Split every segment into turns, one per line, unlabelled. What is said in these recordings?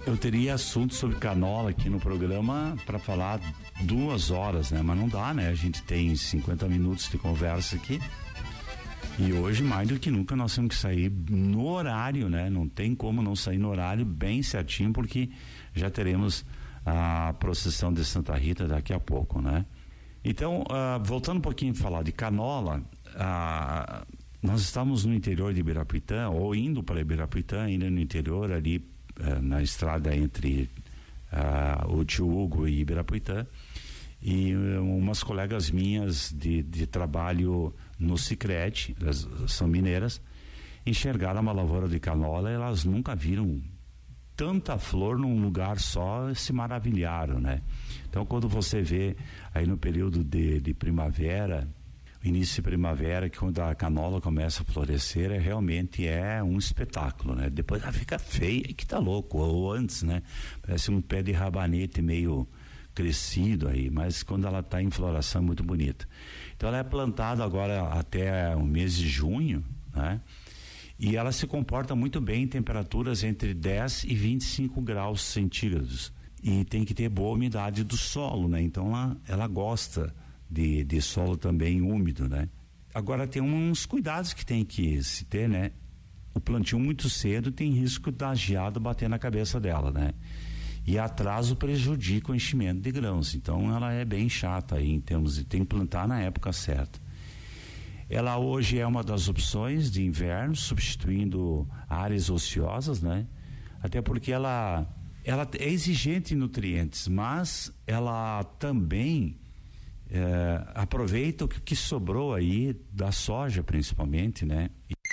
Eu teria assunto sobre canola aqui no programa para falar 2 horas, né? Mas não dá, né? A gente tem 50 minutos de conversa aqui. E hoje, mais do que nunca, nós temos que sair no horário, né? Não tem como não sair no horário bem certinho, porque já teremos a procissão de Santa Rita daqui a pouco, né? Então, voltando um pouquinho a falar de canola, nós estamos no interior de Ibirapuitã, ou indo para Ibirapuitã, ainda no interior, ali na estrada entre o Tio Hugo e Ibirapuitã, e umas colegas minhas de trabalho no Sicredi, elas são mineiras, enxergaram uma lavoura de canola e elas nunca viram tanta flor num lugar só, se maravilharam, né? Então, quando você vê aí no período de primavera, início de primavera, que quando a canola começa a florescer, realmente é um espetáculo, né? Depois ela fica feia, que tá louco, ou antes, né? Parece um pé de rabanete meio crescido aí, mas quando ela tá em floração é muito bonita. Então ela é plantada agora até o mês de junho, né? E ela se comporta muito bem em temperaturas entre 10 e 25 graus centígrados. E tem que ter boa umidade do solo, né? Então ela gosta de solo também úmido, né? Agora tem uns cuidados que tem que se ter, né? O plantio muito cedo tem risco da geada bater na cabeça dela, né? E atraso prejudica o enchimento de grãos, então ela é bem chata aí em termos de tem que plantar na época certa. Ela hoje é uma das opções de inverno, substituindo áreas ociosas, né? Até porque ela é exigente em nutrientes, mas ela também aproveita o que sobrou aí da soja, principalmente, né?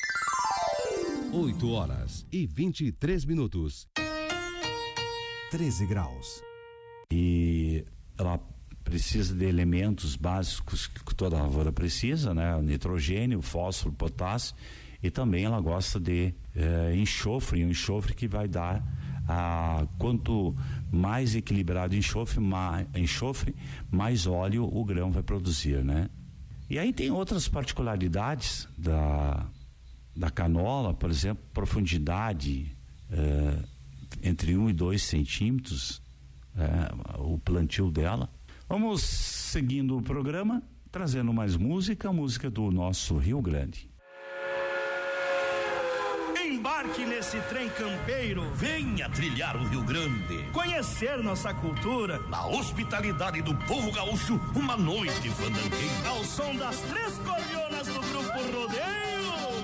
8h23.
13 graus.
E ela precisa de elementos básicos que toda lavoura precisa, né? O nitrogênio, o fósforo, o potássio, e também ela gosta de enxofre, um enxofre que vai dar quanto mais equilibrado o enxofre, mais óleo o grão vai produzir, né? E aí tem outras particularidades da canola, por exemplo, profundidade entre 1 e 2 centímetros, o plantio dela. Vamos seguindo o programa, trazendo mais música do nosso Rio Grande.
Embarque nesse trem campeiro,
venha trilhar o Rio Grande,
conhecer nossa cultura,
na hospitalidade do povo gaúcho, uma noite fandangueira,
ao som das 3 cordionas do Grupo Rodeio.